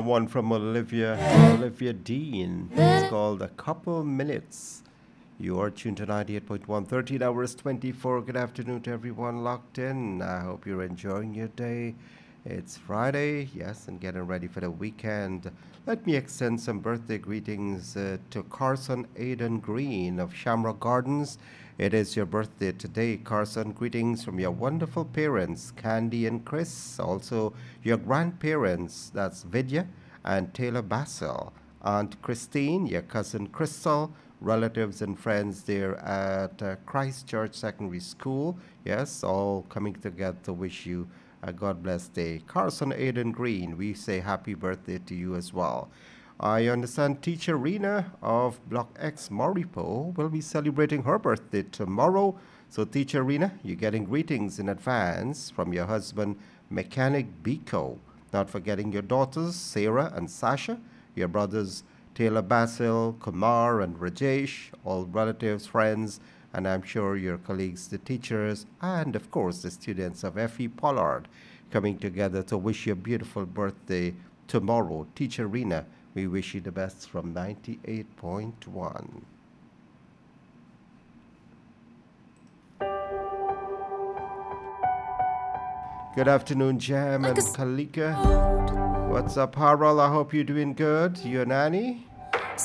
One from Olivia Dean. It's called A Couple Minutes. You are tuned to 98.1, 13 hours 24. Good afternoon to everyone locked in. I hope you're enjoying your day. It's Friday, yes, and getting ready for the weekend. Let me extend some birthday greetings to Carson Aiden Green of Shamrock Gardens. It is your birthday today, Carson. Greetings from your wonderful parents, Candy and Chris. Also, your grandparents, that's Vidya and Taylor Basil. Aunt Christine, your cousin Crystal, relatives and friends there at Christ Church Secondary School. Yes, all coming together to wish you a God bless day. Carson Aiden Green, we say happy birthday to you as well. I understand teacher Rena of Block X Moripo will be celebrating her birthday tomorrow. So teacher Rena, you're getting greetings in advance from your husband, Mechanic Biko. Not forgetting your daughters, Sarah and Sasha, your brothers, Taylor Basil, Kumar and Rajesh, all relatives, friends, and I'm sure your colleagues, the teachers, and of course the students of F.E. Pollard coming together to wish you a beautiful birthday tomorrow. Teacher Rena, we wish you the best from 98.1. Good afternoon, Jam and Kalika. What's up, Harold? I hope you're doing good. You and Annie?